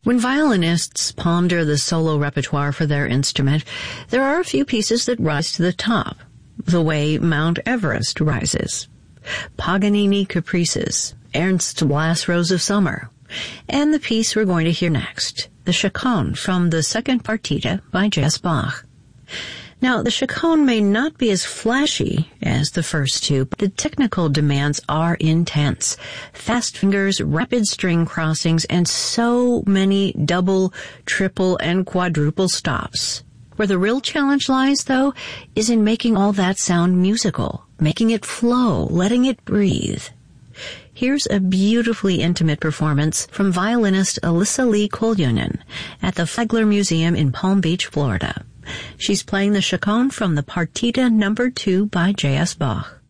When violinists ponder the solo repertoire for their instrument, there are a few pieces that rise to the top, the way Mount Everest rises. Paganini Caprices, Ernst Last Rose of Summer, and the piece we're going to hear next, the Chaconne from the second partita by J.S. Bach. Now, the Chaconne may not be as flashy as the first two, but the technical demands are intense. Fast fingers, rapid string crossings, and so many double, triple, and quadruple stops. Where the real challenge lies, though, is in making all that sound musical, making it flow, letting it breathe. Here's a beautifully intimate performance from violinist Alyssa Lee Koljonen at the Flagler Museum in Palm Beach, Florida. She's playing the Chaconne from the Partita No. 2 by J.S. Bach.